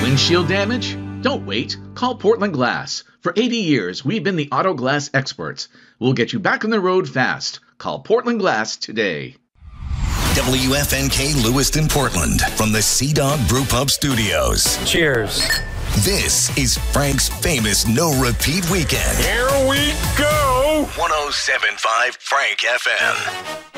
Windshield damage? Don't wait. Call Portland Glass. For 80 years, we've been the auto glass experts. We'll get you back on the road fast. Call Portland Glass today. WFNK Lewiston, Portland, from the Sea Dog Brew Pub Studios. Cheers. This is Frank's famous no-repeat weekend. Here we go. 107.5 Frank FM.